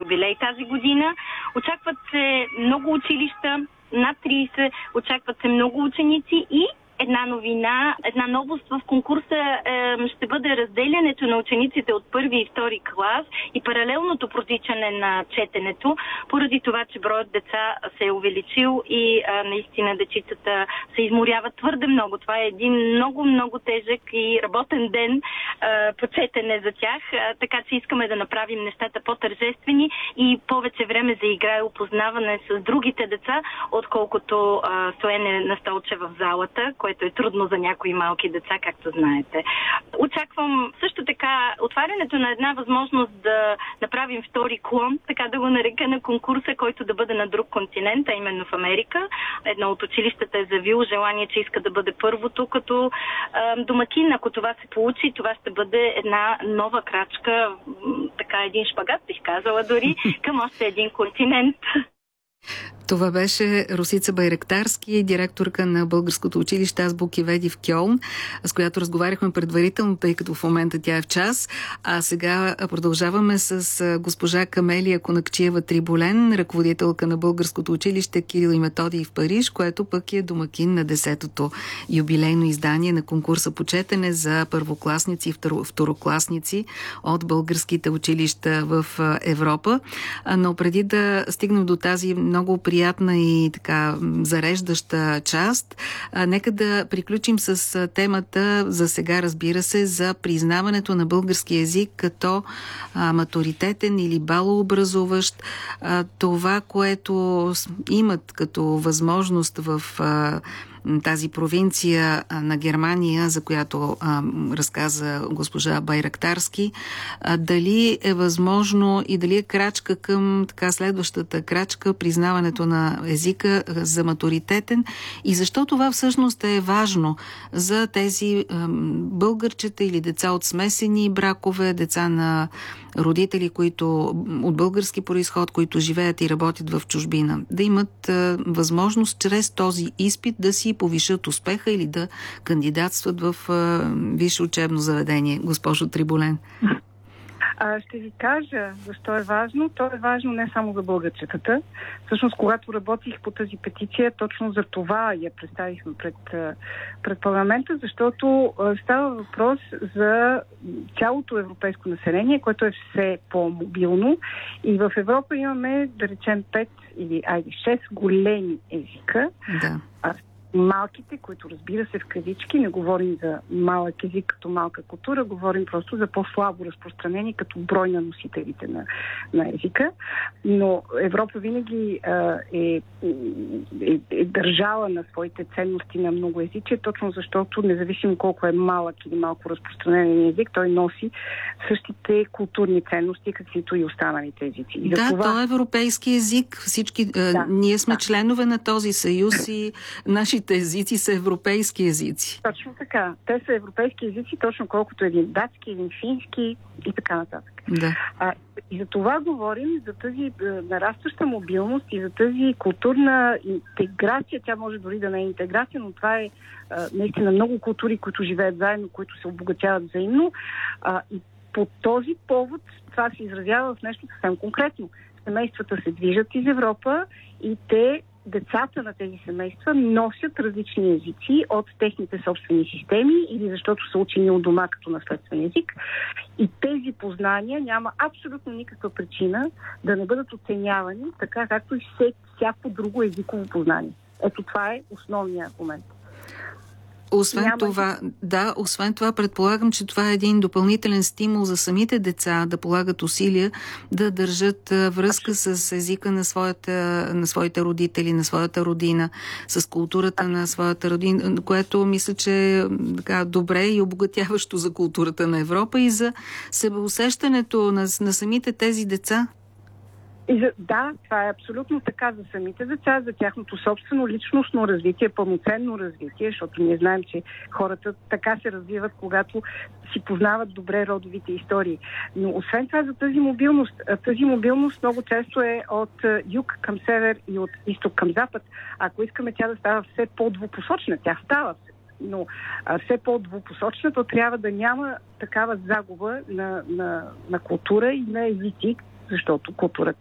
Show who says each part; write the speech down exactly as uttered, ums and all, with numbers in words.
Speaker 1: юбилей тази година. Очакват се много училища, над трийсет, очакват се много ученици и една новина, една новост в конкурса е, ще бъде разделянето на учениците от първи и втори клас и паралелното протичане на четенето, поради това, че броят деца се е увеличил и а, наистина дечицата се изморяват твърде много. Това е един много-много тежък и работен ден а, по четене за тях, а, така че искаме да направим нещата по-тържествени и повече време за игра и опознаване с другите деца, отколкото а, стоене на столче в залата, което е трудно за някои малки деца, както знаете. Очаквам също така отварянето на една възможност да направим втори клон, така да го нарека, на конкурса, който да бъде на друг континент, а именно в Америка. Едно от училищата е заявило желание, че иска да бъде първото като а, домакин. Ако това се получи, това ще бъде една нова крачка, така един шпагат, бих казала дори, към още един континент.
Speaker 2: Това беше Росица Байрактарски, директорка на Българското училище Азбук и Веди в Кьолн, с която разговаряхме предварително, тъй като в момента тя е в час. А сега продължаваме с госпожа Камелия Конакчиева-Триболен, ръководителка на Българското училище Кирил и Методий в Париж, което пък е домакин на десетото юбилейно издание на конкурса по четене за първокласници и второкласници от българските училища в Европа. Но преди да стигнем до тази много приятна и така зареждаща част, а, нека да приключим с темата за сега, разбира се, за признаването на български език като а, матуритетен или балообразуващ. А, това, което имат като възможност в а, тази провинция на Германия, за която а, разказа госпожа Байрактарски, а, дали е възможно и дали е крачка към така следващата крачка, признаването на езика за матуритетен, и защо това всъщност е важно за тези а, българчета или деца от смесени бракове, деца на родители, които от български произход, които живеят и работят в чужбина, да имат а, възможност чрез този изпит да си повишат успеха или да кандидатстват в а, висше учебно заведение. Госпожо Триболен.
Speaker 3: А, ще ви кажа защо е важно. То е важно не само за българчетата. Всъщност, когато работих по тази петиция, точно за това я представихме пред, пред парламента, защото става въпрос за цялото европейско население, което е все по-мобилно. И в Европа имаме, да речем, пет или айде шест големи езика.
Speaker 2: Да.
Speaker 3: Малките, които, разбира се, в кавички, не говорим за малък език като малка култура, говорим просто за по-слабо разпространение като брой на носителите на, на езика. Но Европа винаги а, е, е, е държала на своите ценности на многоезичие, точно защото, независимо колко е малък или малко разпространен език, той носи същите културни ценности, каквито и останалите езици. И
Speaker 2: да,
Speaker 3: това...
Speaker 2: то е европейски език. Всички,
Speaker 3: да,
Speaker 2: ние сме
Speaker 3: да.
Speaker 2: членове на този съюз и наши езици са европейски езици.
Speaker 3: Точно така. Те са европейски езици, точно колкото един датски, един фински и така нататък.
Speaker 2: Да.
Speaker 3: А, и за това говорим, за тази е, нарастваща мобилност и за тази културна интеграция. Тя може дори да не е интеграция, но това е, е наистина много култури, които живеят заедно, които се обогатяват взаимно. А, и по този повод това се изразява в нещо съвсем конкретно. Семействата се движат из Европа и те, децата на тези семейства, носят различни езици от техните собствени системи или защото са учени от дома като наследствен език. И тези познания няма абсолютно никаква причина да не бъдат оценявани така, както и всяко друго езиково познание. Ето това е основният аргумент.
Speaker 2: Освен
Speaker 3: Няма...
Speaker 2: това, да, освен това предполагам, че това е един допълнителен стимул за самите деца да полагат усилия да държат връзка с езика на, своята, на своите родители, на своята родина, с културата на своята родина, което мисля, че е така добре и обогатяващо за културата на Европа и за себеусещането на, на самите тези деца.
Speaker 3: И за, да, това е абсолютно така за самите деца, за тяхното собствено личностно развитие, пълноценно развитие, защото ние знаем, че хората така се развиват, когато си познават добре родовите истории. Но освен това за тази мобилност, тази мобилност много често е от юг към север и от изток към запад. Ако искаме тя да става все по-двупосочна, тя става но а, все по-двупосочна, то трябва да няма такава загуба на, на, на култура и на езици, защото културата